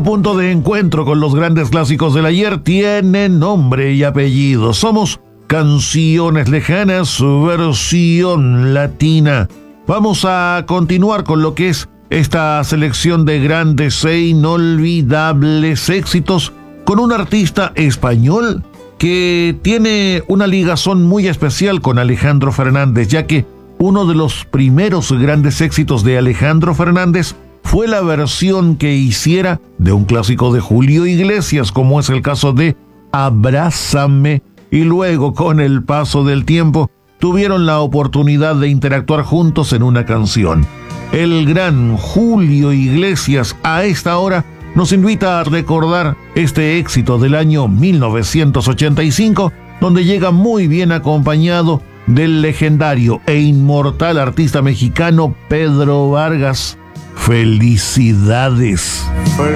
punto de encuentro con los grandes clásicos del ayer tiene nombre y apellido. Somos Canciones Lejanas, versión latina. Vamos a continuar con lo que es esta selección de grandes e inolvidables éxitos con un artista español que tiene una ligazón muy especial con Alejandro Fernández, ya que uno de los primeros grandes éxitos de Alejandro Fernández fue la versión que hiciera de un clásico de Julio Iglesias, como es el caso de Abrázame, y luego, con el paso del tiempo, tuvieron la oportunidad de interactuar juntos en una canción. El gran Julio Iglesias a esta hora nos invita a recordar este éxito del año 1985, donde llega muy bien acompañado del legendario e inmortal artista mexicano Pedro Vargas. ¡Felicidades!